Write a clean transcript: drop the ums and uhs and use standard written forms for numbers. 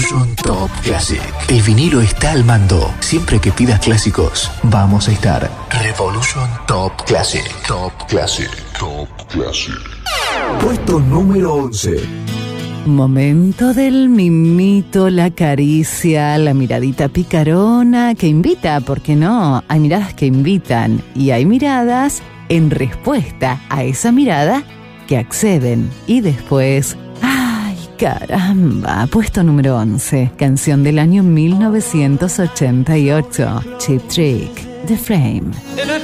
Revolution Top Classic. El vinilo está al mando. Siempre que pidas clásicos, vamos a estar. Revolution Top Classic. Top Classic. Top Classic. Puesto número 11. Momento del mimito, la caricia, la miradita picarona que invita, ¿por qué no? Hay miradas que invitan y hay miradas en respuesta a esa mirada que acceden. Y después, ¡ay, caramba! Puesto número 11, canción del año 1988, Cheap Trick, The Frame.